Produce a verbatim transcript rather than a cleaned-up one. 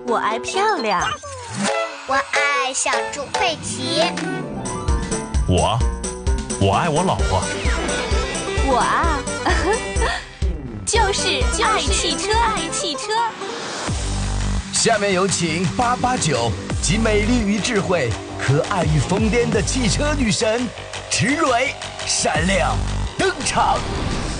我爱漂亮。 我爱小猪佩奇。 我，我爱我老婆。 我啊，就是爱汽车，爱汽车。 下面有请八八九集美丽与智慧、可爱与疯癫的汽车女神池蕊闪亮登场。